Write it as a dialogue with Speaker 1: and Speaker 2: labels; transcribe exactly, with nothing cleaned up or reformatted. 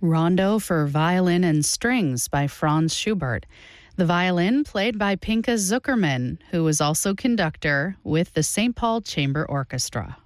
Speaker 1: Rondo for Violin and Strings by Franz Schubert. The violin played by Pinka Zuckerman, who was also conductor with the Saint Paul Chamber Orchestra.